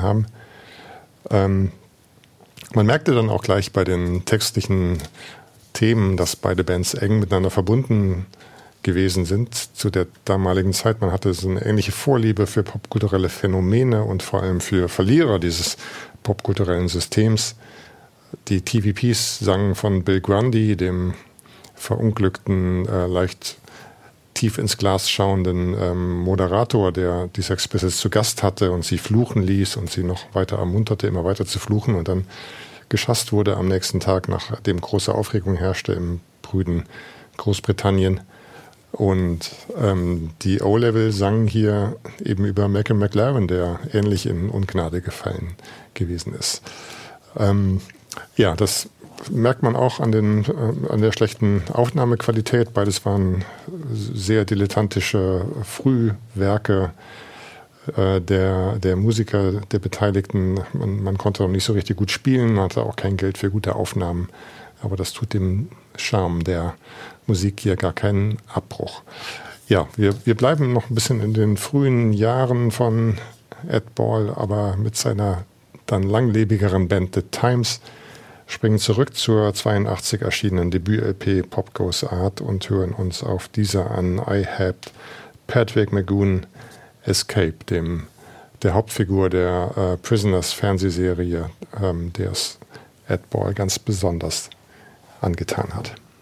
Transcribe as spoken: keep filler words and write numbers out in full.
haben. Ähm, man merkte dann auch gleich bei den textlichen Themen, dass beide Bands eng miteinander verbunden gewesen sind zu der damaligen Zeit. Man hatte so eine ähnliche Vorliebe für popkulturelle Phänomene und vor allem für Verlierer dieses popkulturellen Systems. Die T V Ps sangen von Bill Grundy, dem verunglückten, äh, leicht tief ins Glas schauenden ähm, Moderator, der die Sex Pistols zu Gast hatte und sie fluchen ließ und sie noch weiter ermunterte, immer weiter zu fluchen und dann geschasst wurde am nächsten Tag, nachdem große Aufregung herrschte im brüden Großbritannien. Und ähm, die O-Level sangen hier eben über Malcolm McLaren, der ähnlich in Ungnade gefallen gewesen ist. Ähm, ja, das merkt man auch an, den, äh, an der schlechten Aufnahmequalität. Beides waren sehr dilettantische Frühwerke äh, der, der Musiker, der Beteiligten. Man, man konnte noch nicht so richtig gut spielen, man hatte auch kein Geld für gute Aufnahmen. Aber das tut dem Charme der Musik hier gar keinen Abbruch. Ja, wir, wir bleiben noch ein bisschen in den frühen Jahren von Ed Ball, aber mit seiner dann langlebigeren Band The Times, springen zurück zur zweiundachtzig erschienenen Debüt-L P Pop Goes Art und hören uns auf dieser an I Helped Patrick McGoon Escape, dem der Hauptfigur der äh, Prisoners Fernsehserie, ähm, der es Ed Ball ganz besonders angetan hat.